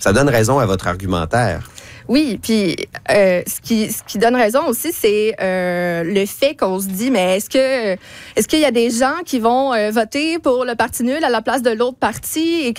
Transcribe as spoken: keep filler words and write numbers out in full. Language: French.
Ça donne raison à votre argumentaire. Oui, puis euh, ce qui ce qui donne raison aussi, c'est euh, le fait qu'on se dit, mais est-ce que est-ce qu'il y a des gens qui vont euh, voter pour le parti nul à la place de l'autre parti et